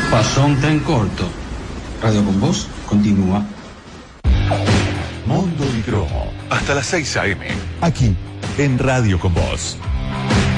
Pasó un tren corto. Radio con Voz continúa. Mundo y Cromo, hasta las 6 a.m. Aquí, en Radio con Voz.